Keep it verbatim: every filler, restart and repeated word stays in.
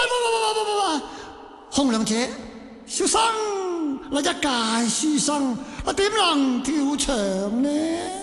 喂喂喂喂喂喂喂！紅娘姐，小生嗱一介書生，啊點能跳牆呢？